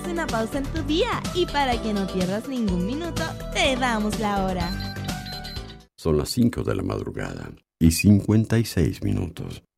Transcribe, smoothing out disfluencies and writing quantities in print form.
una pausa en tu día y para que no pierdas ningún minuto, te damos la hora. Son las 5 de la madrugada y 56 minutos.